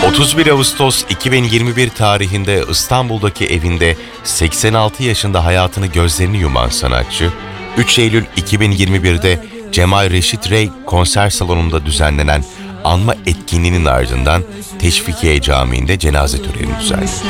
31 Ağustos 2021 tarihinde İstanbul'daki evinde 86 yaşında hayatını gözlerini yuman sanatçı, 3 Eylül 2021'de Cemal Reşit Rey konser salonunda düzenlenen anma etkinliğinin ardından Teşvikiye Camii'nde cenaze töreni düzenlendi.